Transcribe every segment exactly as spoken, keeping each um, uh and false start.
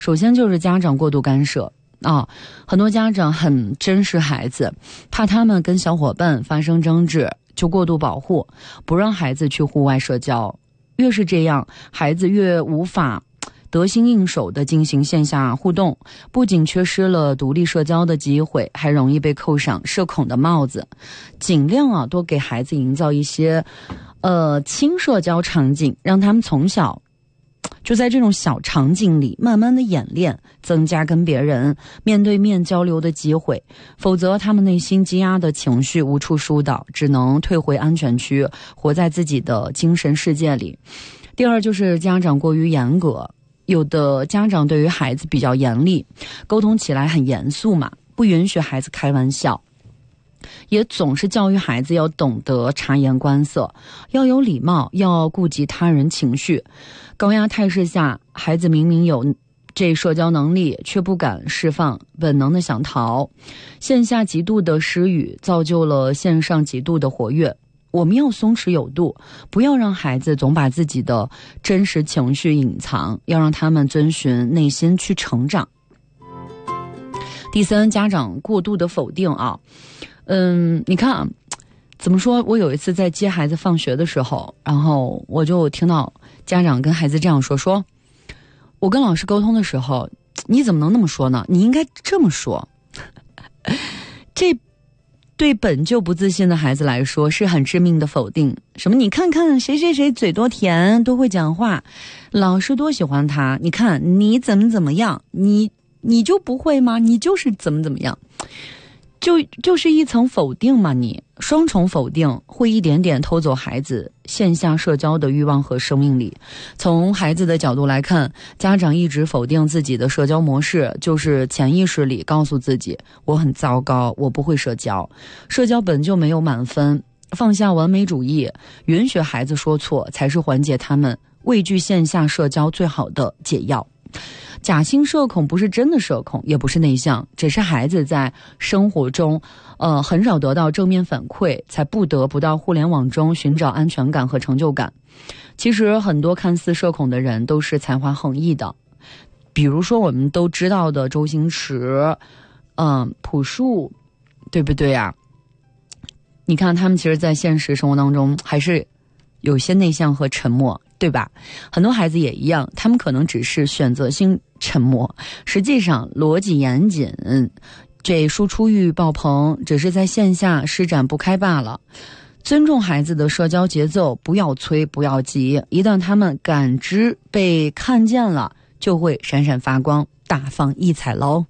首先就是家长过度干涉啊，很多家长很珍视孩子，怕他们跟小伙伴发生争执，就过度保护，不让孩子去户外社交。越是这样，孩子越无法得心应手地进行线下互动，不仅缺失了独立社交的机会，还容易被扣上社恐的帽子。尽量啊，多给孩子营造一些呃轻社交场景，让他们从小就在这种小场景里慢慢的演练，增加跟别人面对面交流的机会，否则他们内心积压的情绪无处疏导，只能退回安全区，活在自己的精神世界里。第二就是家长过于严格，有的家长对于孩子比较严厉，沟通起来很严肃嘛，不允许孩子开玩笑，也总是教育孩子要懂得察言观色，要有礼貌，要顾及他人情绪。高压态势下，孩子明明有这社交能力，却不敢释放，本能的想逃。线下极度的失语，造就了线上极度的活跃。我们要松弛有度，不要让孩子总把自己的真实情绪隐藏，要让他们遵循内心去成长。第三，家长过度的否定啊，嗯，你看啊，怎么说？我有一次在接孩子放学的时候，然后我就听到家长跟孩子这样说：说我跟老师沟通的时候，你怎么能那么说呢？你应该这么说。这对本就不自信的孩子来说是很致命的否定。什么？你看看谁谁谁嘴多甜，多会讲话，老师多喜欢他。你看你怎么怎么样，你你就不会吗？你就是怎么怎么样。就就是一层否定嘛，你双重否定会一点点偷走孩子线下社交的欲望和生命力。从孩子的角度来看，家长一直否定自己的社交模式，就是潜意识里告诉自己我很糟糕，我不会社交，社交本就没有满分，放下完美主义，允许孩子说错，才是缓解他们畏惧线下社交最好的解药。假性社恐不是真的社恐，也不是内向，只是孩子在生活中呃，很少得到正面反馈，才不得不到互联网中寻找安全感和成就感。其实很多看似社恐的人都是才华横溢的，比如说我们都知道的周星驰，嗯，朴树，对不对啊？你看他们其实在现实生活当中还是有些内向和沉默，对吧？很多孩子也一样，他们可能只是选择性沉默，实际上逻辑严谨，这输出欲爆棚，只是在线下施展不开罢了。尊重孩子的社交节奏，不要催，不要急，一旦他们感知被看见了，就会闪闪发光，大放异彩喽。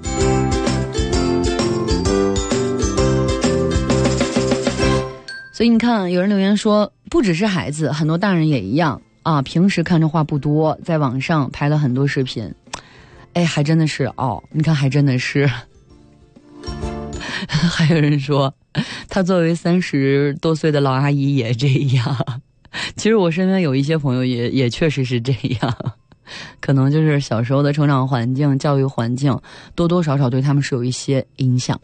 所以你看，有人留言说，不只是孩子，很多大人也一样啊。平时看着话不多，在网上拍了很多视频，哎，还真的是哦。你看，还真的是。还有人说，他作为三十多岁的老阿姨也这样。其实我身边有一些朋友也也确实是这样，可能就是小时候的成长环境、教育环境，多多少少对他们是有一些影响。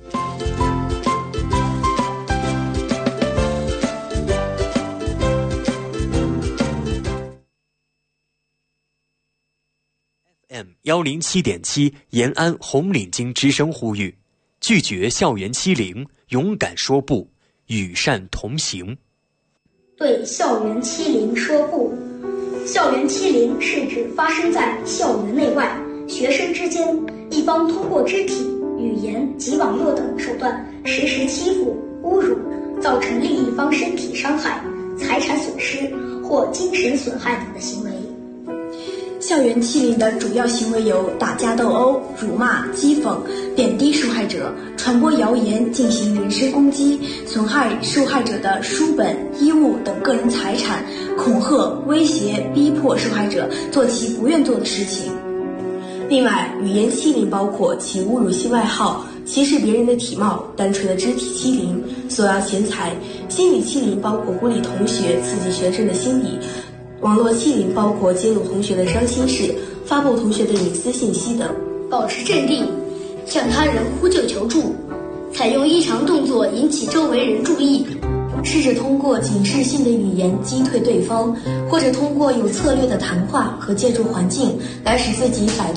F M 幺零七点七，延安红领巾之声呼吁：拒绝校园欺凌，勇敢说不，与善同行。 对校园欺凌说不。校园欺凌是指发生在校园内外，学生之间一方通过肢体、语言及网络等手段实施欺负、侮辱，造成另一方身体伤害、财产损失或精神损害等的行为。 校园欺凌的主要行为有打架斗殴、辱骂、讥讽、贬低受害者、传播谣言、进行人身攻击、损害受害者的书本、衣物等个人财产、恐吓、威胁、逼迫受害者做其不愿做的事情。另外，语言欺凌包括其侮辱性外号、歧视别人的体貌、单纯的肢体欺凌、索要钱财；心理欺凌包括孤立同学、刺激学生的心理；网络欺凌包括揭露同学的伤心事、发布同学的隐私信息等。 保持镇定，向他人呼救求助，采用异常动作引起周围人注意， 试着通过警示性的语言击退对方，或者通过有策略的谈话和借助环境来使自己摆脱